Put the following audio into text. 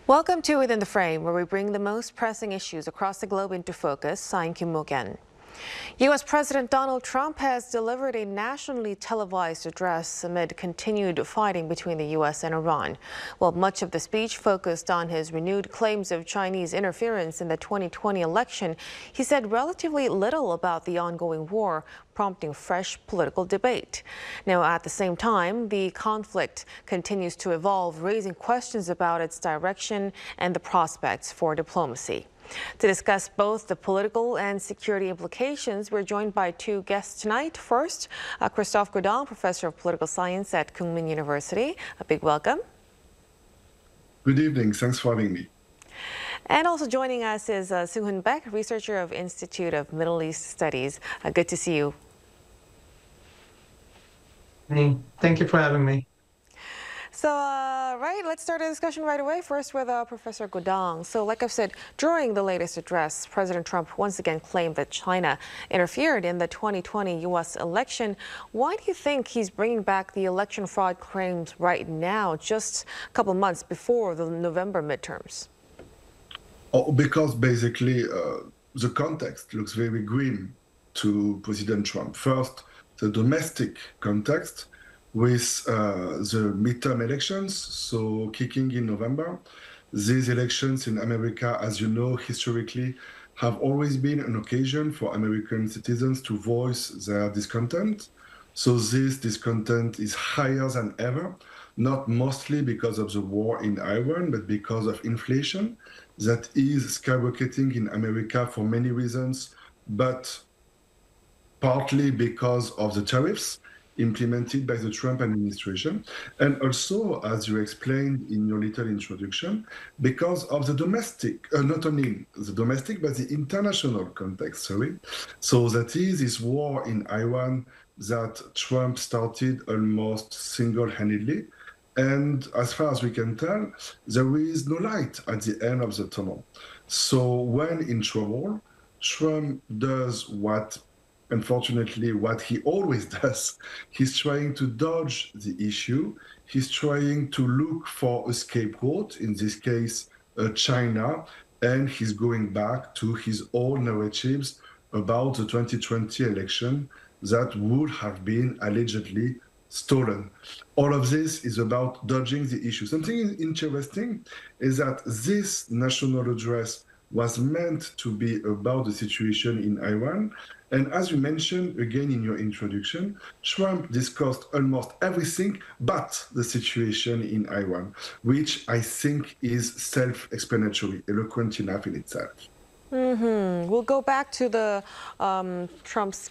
Welcome to Within the Frame, where we bring the most pressing issues across the globe into focus. I'm Kim Mo-gen. U.S. President Donald Trump has delivered a nationally televised address amid continued fighting between the U.S. and Iran. While much of the speech focused on his renewed claims of Chinese interference in the 2020 election, he said relatively little about the ongoing war, prompting fresh political debate. Now, at the same time, the conflict continues to evolve, raising questions about its direction and the prospects for diplomacy. To discuss both the political and security implications, we're joined by two guests tonight. First, Christophe Godin, professor of political science at Kookmin University. A big welcome. Good evening. Thanks for having me. And also joining us is Soo-Hoon Baek, researcher of Institute of Middle East Studies. Good to see you. Hey, thank you for having me. So, let's start a discussion right away. First with Professor Godin. So, like I've said, during the latest address, President Trump once again claimed that China interfered in the 2020 U.S. election. Why do you think he's bringing back the election fraud claims right now, just a couple months before the November midterms? Oh, because basically the context looks very grim to President Trump. First, the domestic context with the midterm elections, so kicking in November. These elections in America, as you know, historically, have always been an occasion for American citizens to voice their discontent. So this discontent is higher than ever, not mostly because of the war in Iran, but because of inflation that is skyrocketing in America for many reasons, but partly because of the tariffs implemented by the Trump administration, and also, as you explained in your little introduction, because of the domestic, not only the domestic, but the international context, So that is this war in Iran that Trump started almost single-handedly. And as far as we can tell, there is no light at the end of the tunnel. So when in trouble, Trump does unfortunately, what he always does. He's trying to dodge the issue. He's trying to look for a scapegoat, in this case, China, and he's going back to his old narratives about the 2020 election that would have been allegedly stolen. All of this is about dodging the issue. Something interesting is that this national address was meant to be about the situation in Iran. And as you mentioned again in your introduction, Trump discussed almost everything but the situation in Iran, which I think is self-explanatory, eloquent enough in itself. We'll go back to the Trump's